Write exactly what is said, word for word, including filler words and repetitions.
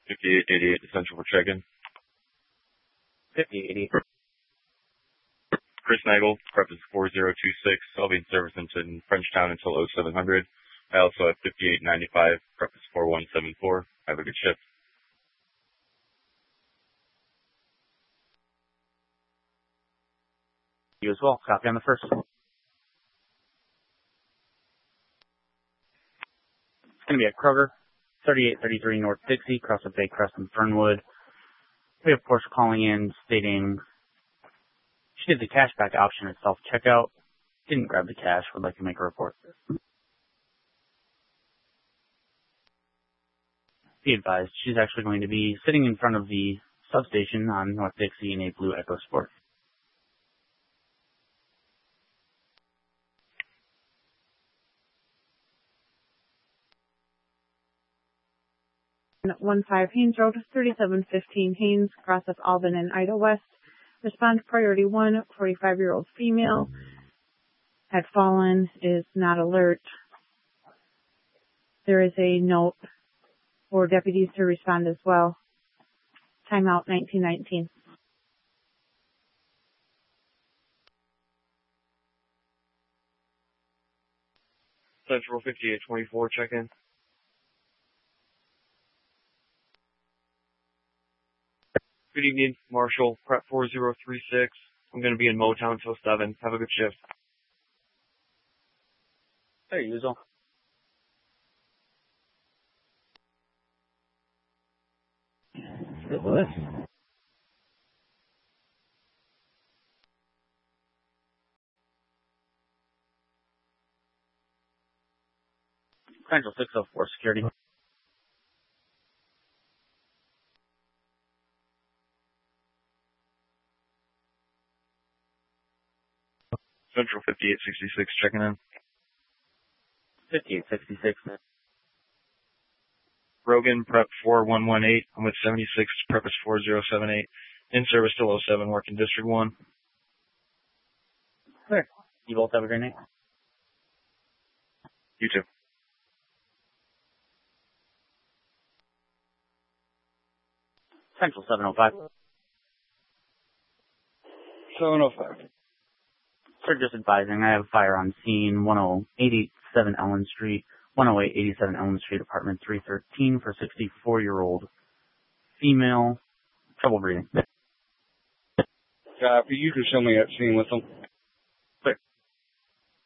fifty-eight eighty-eight to Central for check-in. fifty-eight eighty-eight. Chris Nagel, prep is four zero two six. I'll be in service into Frenchtown until oh seven hundred. I also have fifty-eight ninety-five, prep is four one seven four. Have a good shift. You as well. Copy on the first. It's going to be at Kroger, thirty-eight thirty-three North Dixie, across the Baycrest and Fernwood. We have Porsche calling in stating she did the cashback option at self-checkout. Didn't grab the cash. Would like to make a report. Be advised, she's actually going to be sitting in front of the substation on North Dixie in a blue EcoSport. one five Haynes Road, thirty-seven fifteen Haynes, cross of Alvin and Ida West. Respond priority one, forty-five-year-old female. Had fallen, is not alert. There is a note for deputies to respond as well. Timeout nineteen nineteen. Central fifty-eight twenty-four, check-in. Good evening, Marshall, prep four zero three six. I'm going to be in Motown until seven. Have a good shift. There you go. What? Central six oh four security. Central fifty-eight sixty-six, checking in. fifty-eight sixty-six. Rogan, prep four one one eight. I'm with seventy-six, prep is four zero seven eight. In service till oh seven, working District one. Clear. You both have a great night. You too. Central seven oh five. seven oh five. Sir, just advising, I have a fire on scene, one oh eight eighty-seven Ellen Street, one oh eight eighty-seven Ellen Street, apartment three thirteen for sixty-four-year-old female, trouble breathing. Copy. You can show me that scene with them.